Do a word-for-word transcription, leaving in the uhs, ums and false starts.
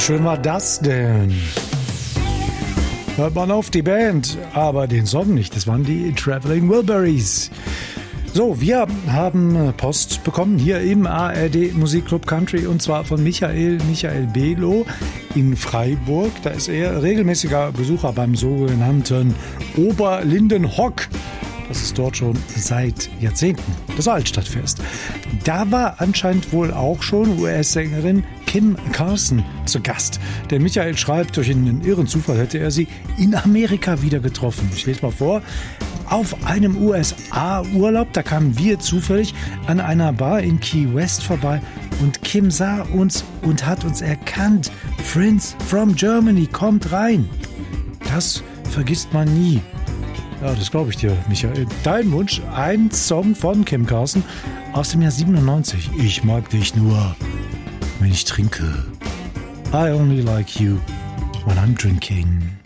schön war das denn? Hört man auf die Band, aber den Song nicht. Das waren die Traveling Wilburys. So, wir haben Post bekommen hier im A R D Musikclub Country und zwar von Michael, Michael Belo in Freiburg. Da ist er regelmäßiger Besucher beim sogenannten Oberlindenhock. Das ist dort schon seit Jahrzehnten das Altstadtfest. Da war anscheinend wohl auch schon U S-Sängerin Kim Carson zu Gast. Der Michael schreibt, durch einen irren Zufall hätte er sie in Amerika wieder getroffen. Ich lese mal vor. Auf einem U S A-Urlaub, da kamen wir zufällig an einer Bar in Key West vorbei und Kim sah uns und hat uns erkannt. Friends from Germany, kommt rein. Das vergisst man nie. Ja, das glaube ich dir, Michael. Dein Wunsch, ein Song von Kim Carson aus dem Jahr siebenundneunzig. Ich mag dich nur, wenn ich trinke. I only like you when I'm drinking.